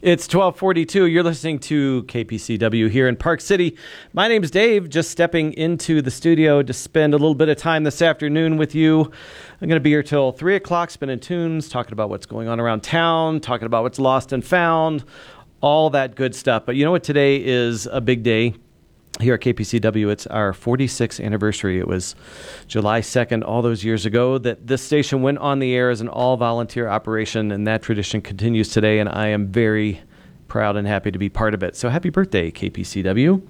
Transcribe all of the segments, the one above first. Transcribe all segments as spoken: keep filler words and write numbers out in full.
It's twelve forty-two. You're listening to K P C W here in Park City. My name's Dave, just stepping into the studio to spend a little bit of time this afternoon with you. I'm going to be here till three o'clock, spinning tunes, talking about what's going on around town, talking about what's lost and found, all that good stuff. But you know what? Today is a big day here at K P C W. It's our forty-sixth anniversary. It was July second, all those years ago, that this station went on the air as an all-volunteer operation, and that tradition continues today, and I am very proud and happy to be part of it. So happy birthday, K P C W.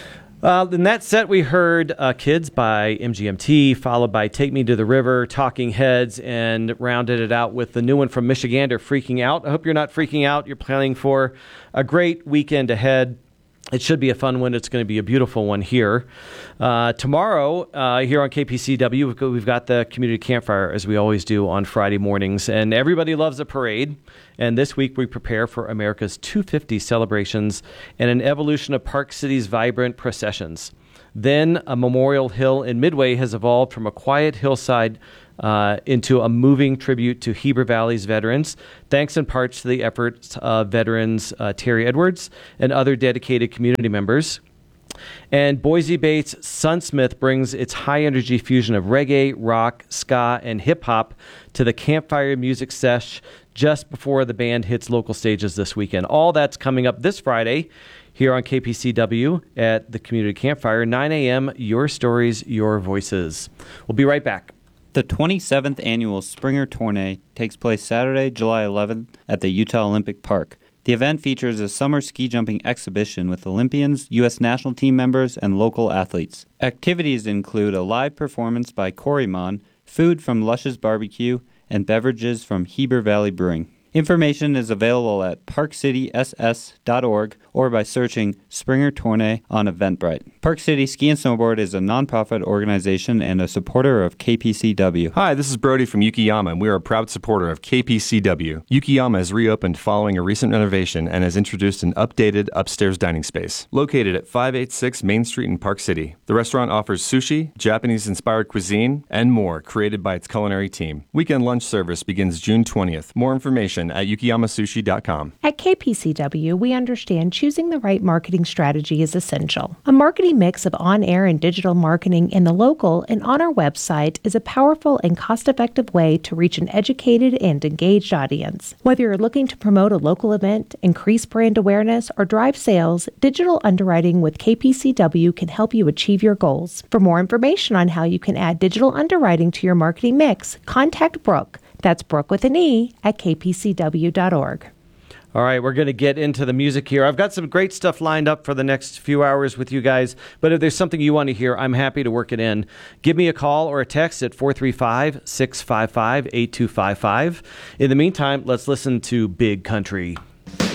Uh, in that set, we heard uh, Kids by M G M T, followed by Take Me to the River, Talking Heads, and rounded it out with the new one from Michigander, Freaking Out. I hope you're not freaking out. You're planning for a great weekend ahead. It should be a fun one. It's going to be a beautiful one here. Uh, tomorrow, uh, here on K P C W, we've got, we've got the community campfire, as we always do on Friday mornings. And everybody loves a parade. And this week, we prepare for America's two fifty celebrations and an evolution of Park City's vibrant processions. Then, a Memorial Hill in Midway has evolved from a quiet hillside Uh, into a moving tribute to Heber Valley's veterans, thanks in part to the efforts of veterans uh, Terry Edwards and other dedicated community members. And Boise Bates Sunsmith brings its high-energy fusion of reggae, rock, ska, and hip-hop to the campfire music sesh just before the band hits local stages this weekend. All that's coming up this Friday here on K P C W at the Community Campfire, nine a.m., Your Stories, Your Voices. We'll be right back. The twenty-seventh Annual Springer Tourney takes place Saturday, July eleventh at the Utah Olympic Park. The event features a summer ski jumping exhibition with Olympians, U S national team members, and local athletes. Activities include a live performance by Corymon, food from Lush's Barbecue, and beverages from Heber Valley Brewing. Information is available at park city s s dot org or by searching Springer Tourney on Eventbrite. Park City Ski and Snowboard is a nonprofit organization and a supporter of K P C W. Hi, this is Brody from Yukiyama, and we are a proud supporter of K P C W. Yukiyama has reopened following a recent renovation and has introduced an updated upstairs dining space. Located at five eighty-six Main Street in Park City, the restaurant offers sushi, Japanese-inspired cuisine, and more created by its culinary team. Weekend lunch service begins June twentieth. More information at yukiyama sushi dot com. At K P C W, we understand choosing the right marketing strategy is essential. A marketing mix of on-air and digital marketing in the local and on our website is a powerful and cost-effective way to reach an educated and engaged audience. Whether you're looking to promote a local event, increase brand awareness, or drive sales, digital underwriting with K P C W can help you achieve your goals. For more information on how you can add digital underwriting to your marketing mix, contact Brooke. That's Brooke with an E at k p c w dot org. All right, we're going to get into the music here. I've got some great stuff lined up for the next few hours with you guys, but if there's something you want to hear, I'm happy to work it in. Give me a call or a text at four three five, six five five, eight two five five. In the meantime, let's listen to Big Country.